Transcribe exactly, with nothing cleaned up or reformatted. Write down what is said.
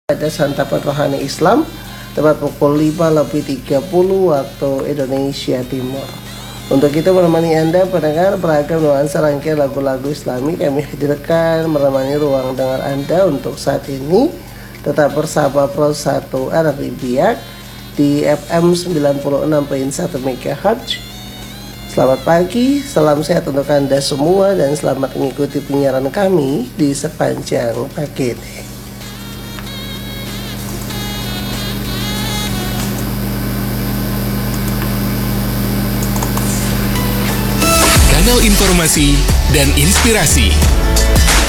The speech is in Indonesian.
Ada santapan rohani Islam tepat pukul lima lebih tiga puluh waktu Indonesia Timur. Untuk itu menemani Anda pendengar beragam nuansa rangkaian lagu-lagu Islami kami hadirkan menemani ruang dengar Anda untuk saat ini. Tetap bersama Pro satu R R I Biak di F M sembilan puluh enam koma satu megahertz. Selamat pagi, salam sehat untuk Anda semua dan selamat mengikuti penyiaran kami di sepanjang pagi ini. Kanal informasi dan inspirasi